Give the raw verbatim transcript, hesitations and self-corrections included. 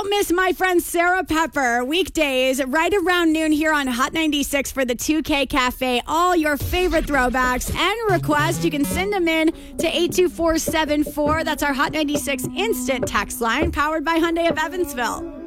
Don't miss my friend Sarah Pepper, weekdays right around noon here on Hot ninety-six for the two K Cafe. All your favorite throwbacks and requests, you can send them in to eight two four seven four. That's our Hot ninety-six instant text line, powered by Hyundai of Evansville.